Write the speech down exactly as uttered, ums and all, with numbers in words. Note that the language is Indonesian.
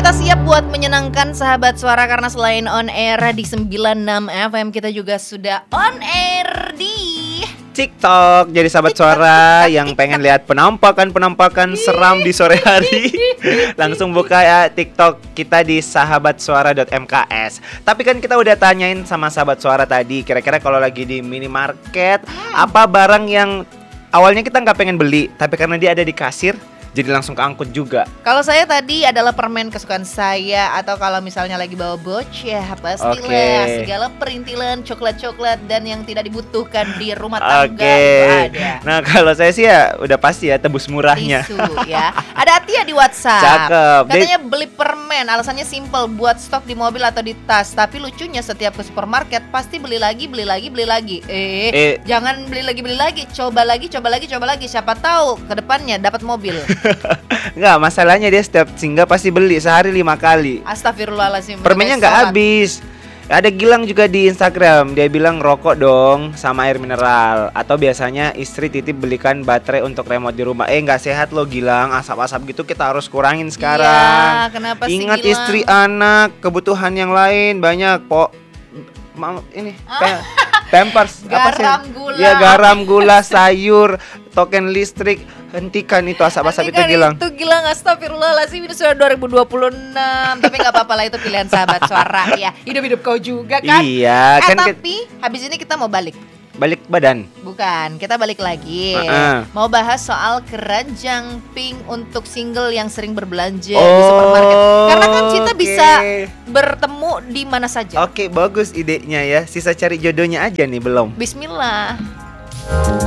kita siap buat menyenangkan sahabat suara karena selain on air di sembilan puluh enam F M, kita juga sudah on air di TikTok. Jadi sahabat TikTok, suara TikTok, yang TikTok. pengen lihat penampakan-penampakan seram di sore hari, langsung buka ya TikTok kita di sahabat suara dot m k s. Tapi kan kita udah tanyain sama sahabat suara tadi, kira-kira kalau lagi di minimarket apa barang yang awalnya kita nggak pengen beli, tapi karena dia ada di kasir jadi langsung keangkut juga. Kalau saya tadi adalah permen kesukaan saya, atau kalau misalnya lagi bawa bocah, pastilah Oke. segala perintilan coklat-coklat dan yang tidak dibutuhkan di rumah tangga Oke. itu ada. Nah kalau saya sih ya udah pasti ya tebus murahnya. Tisu ya. Ada Atia di WhatsApp. Cakep. Katanya beli permen, alasannya simple, buat stok di mobil atau di tas. Tapi lucunya setiap ke supermarket pasti beli lagi, beli lagi, beli lagi. Eh, Eh. jangan beli lagi, beli lagi. Coba lagi, coba lagi, coba lagi. Siapa tahu ke depannya dapat mobil. Enggak, masalahnya dia setiap singgah pasti beli sehari lima kali. Astagfirullahaladzim. Permennya nggak habis. Ada Gilang juga di Instagram, dia bilang rokok dong sama air mineral. Atau biasanya istri titip belikan baterai untuk remote di rumah. Eh nggak sehat loh Gilang, asap-asap gitu kita harus kurangin sekarang. Iya, kenapa sih Ingat Gilang? istri, anak, kebutuhan yang lain banyak po. Ma- ini pe- Pampers apa sih? Garam, gula. Ya garam, gula, sayur, token listrik. Hentikan itu asap-asap itu Hentikan Gilang. Itu Gilang, astagfirullahaladzim. Ini sudah dua ribu dua puluh enam. Tapi gak apa-apa lah, itu pilihan sahabat suara ya. Hidup-hidup kau juga kan. Iya, eh, kan tapi habis ini kita mau balik. balik badan. Bukan, kita balik lagi. Uh-uh. Mau bahas soal keranjang pink untuk single yang sering berbelanja di Oh, supermarket. Karena kan kita oke. bisa bertemu di mana saja. Oke, bagus idenya ya. Sisa cari jodohnya aja nih belum. Bismillah.